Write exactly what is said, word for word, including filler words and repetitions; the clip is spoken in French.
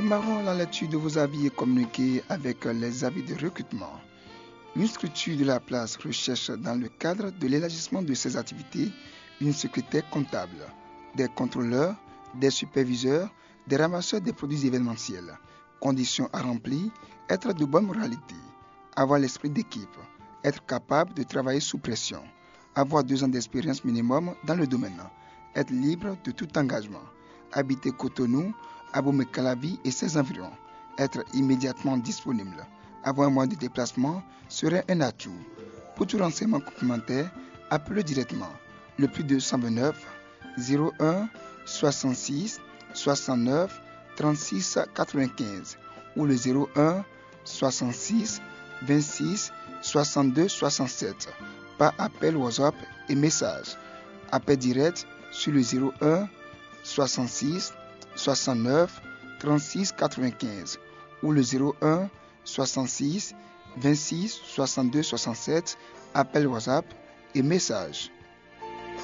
démarrons la lecture de vos avis et communiqués avec les avis de recrutement. Une structure de la place recherche dans le cadre de l'élargissement de ses activités une secrétaire comptable, des contrôleurs, des superviseurs, des ramasseurs des produits événementiels. Conditions à remplir, être de bonne moralité, avoir l'esprit d'équipe, être capable de travailler sous pression, avoir deux ans d'expérience minimum dans le domaine, être libre de tout engagement, habiter Cotonou, Abomey-Calavi et ses environs, être immédiatement disponible, avoir un moyen de déplacement serait un atout. Pour tout renseignement complémentaire, appelez directement le plus deux cent vingt-neuf zéro un soixante-six soixante-neuf trente-six quatre-vingt-quinze ou le zéro un soixante-six vingt-six soixante-deux soixante-sept par appel WhatsApp et message. Appel direct sur le zéro un soixante-six soixante-neuf trente-six quatre-vingt-quinze ou le zéro un soixante-six vingt-six soixante-deux soixante-sept appel WhatsApp et message.